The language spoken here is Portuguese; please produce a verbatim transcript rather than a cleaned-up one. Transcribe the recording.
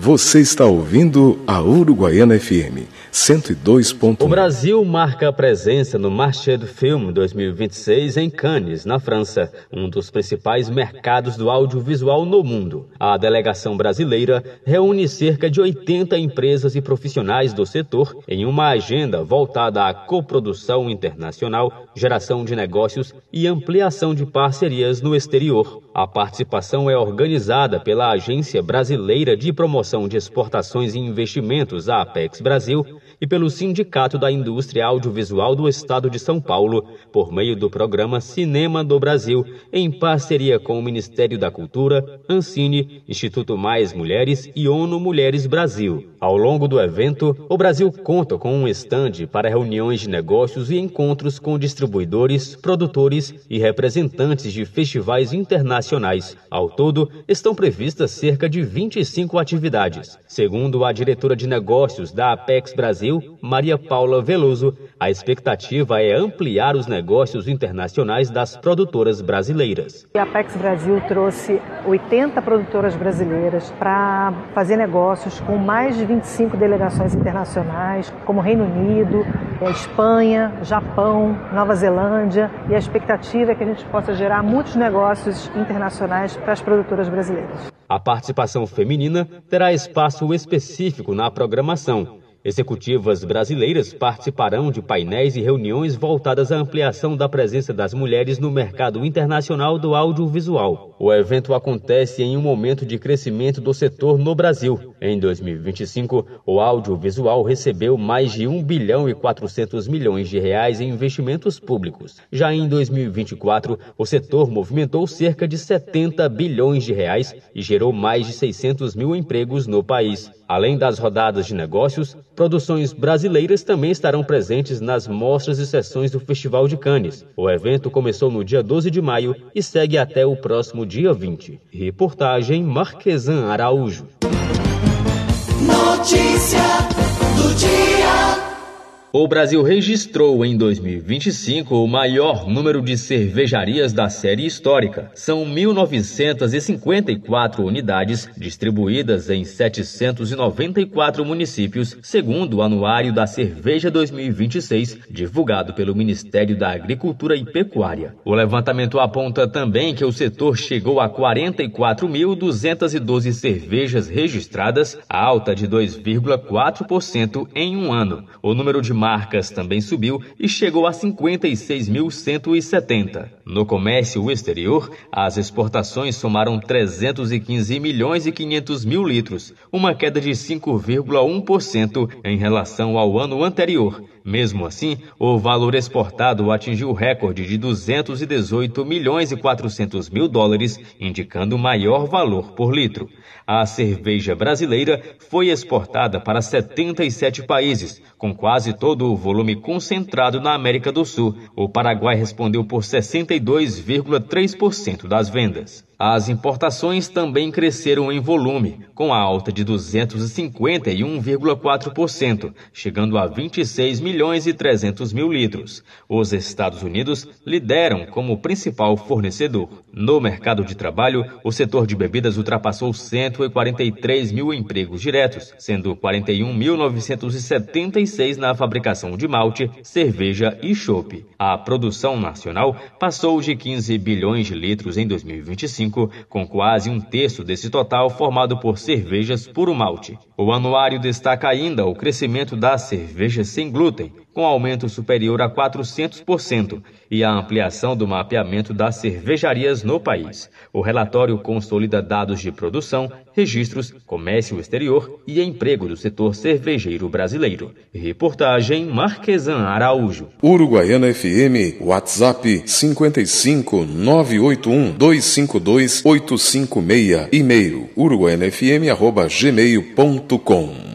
Você está ouvindo a Uruguaiana F M cento e dois ponto um. O Brasil marca a presença no Marché du Film dois mil e vinte e seis em Cannes, na França, um dos principais mercados do audiovisual no mundo. A delegação brasileira reúne cerca de oitenta empresas e profissionais do setor em uma agenda voltada à coprodução internacional, geração de negócios e ampliação de parcerias no exterior. A participação é organizada pela Agência Brasileira de Promoção de Exportações e Investimentos, a Apex Brasil, e pelo Sindicato da Indústria Audiovisual do Estado de São Paulo, por meio do programa Cinema do Brasil, em parceria com o Ministério da Cultura, Ancine, Instituto Mais Mulheres e ONU Mulheres Brasil. Ao longo do evento, o Brasil conta com um estande para reuniões de negócios e encontros com distribuidores, produtores e representantes de festivais internacionais. Ao todo, estão previstas cerca de vinte e cinco atividades. Segundo a diretora de negócios da Apex Brasil, Maria Paula Veloso, a expectativa é ampliar os negócios internacionais das produtoras brasileiras. A Apex Brasil trouxe oitenta produtoras brasileiras para fazer negócios com mais de vinte e cinco delegações internacionais, como Reino Unido, Espanha, Japão, Nova Zelândia, e a expectativa é que a gente possa gerar muitos negócios internacionais para as produtoras brasileiras. A participação feminina terá espaço específico na programação. Executivas brasileiras participarão de painéis e reuniões voltadas à ampliação da presença das mulheres no mercado internacional do audiovisual. O evento acontece em um momento de crescimento do setor no Brasil. Em dois mil e vinte e cinco, o audiovisual recebeu mais de um bilhão e quatrocentos milhões de reais em investimentos públicos. Já em dois mil e vinte e quatro, o setor movimentou cerca de setenta bilhões de reais e gerou mais de seiscentos mil empregos no país. Além das rodadas de negócios, produções brasileiras também estarão presentes nas mostras e sessões do Festival de Cannes. O evento começou no dia doze de maio e segue até o próximo dia vinte. Reportagem Marquesan Araújo. Notícia do dia. O Brasil registrou em dois mil e vinte e cinco o maior número de cervejarias da série histórica. São mil novecentas e cinquenta e quatro unidades distribuídas em setecentos e noventa e quatro municípios, segundo o Anuário da Cerveja dois mil e vinte e seis, divulgado pelo Ministério da Agricultura e Pecuária. O levantamento aponta também que o setor chegou a quarenta e quatro mil duzentas e doze cervejas registradas, alta de dois vírgula quatro por cento em um ano. O número de marcas também subiu e chegou a cinquenta e seis mil cento e setenta. No comércio exterior, as exportações somaram trezentos e quinze milhões e quinhentos mil litros, uma queda de cinco vírgula um por cento em relação ao ano anterior. Mesmo assim, o valor exportado atingiu o recorde de duzentos e dezoito milhões e quatrocentos mil dólares, indicando maior valor por litro. A cerveja brasileira foi exportada para setenta e sete países, com quase todo o volume concentrado na América do Sul. O Paraguai respondeu por sessenta e dois vírgula três por cento das vendas. As importações também cresceram em volume, com a alta de duzentos e cinquenta e um vírgula quatro por cento, chegando a vinte e seis milhões e trezentos mil litros. Os Estados Unidos lideram como principal fornecedor. No mercado de trabalho, o setor de bebidas ultrapassou cento e quarenta e três mil empregos diretos, sendo quarenta e um mil novecentos e setenta e seis na fabricação de malte, cerveja e chopp. A produção nacional passou de quinze bilhões de litros em dois mil e vinte e cinco, com quase um terço desse total formado por cervejas puro malte. O anuário destaca ainda o crescimento das cervejas sem glúten, com aumento superior a quatrocentos por cento, e a ampliação do mapeamento das cervejarias no país. O relatório consolida dados de produção, registros, comércio exterior e emprego do setor cervejeiro brasileiro. Reportagem Marquesan Araújo. Uruguaiana F M, WhatsApp cinco cinco nove oito um dois cinco dois oito cinco seis, e-mail uruguaianafm arroba gmail ponto com.